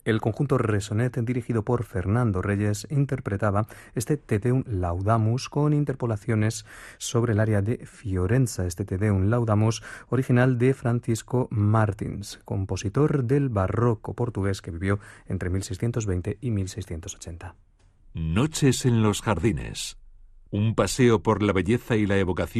El conjunto Resonet, dirigido por Fernando Reyes, interpretaba este Te Deum Laudamus con interpolaciones sobre el área de Fiorenza. Este Te Deum Laudamus, original de Francisco Martins, compositor del barroco portugués que vivió entre 1620 y 1680. Noches en los jardines. Un paseo por la belleza y la evocación